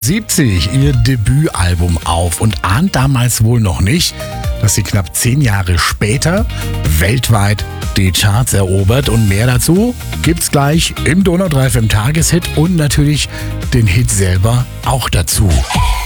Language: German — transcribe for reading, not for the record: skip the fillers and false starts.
70 ihr Debütalbum auf und ahnt damals wohl noch nicht, dass sie knapp 10 Jahre später weltweit die Charts erobert. Und mehr dazu gibt's gleich im Donau 3 FM Tageshit und natürlich den Hit selber auch dazu.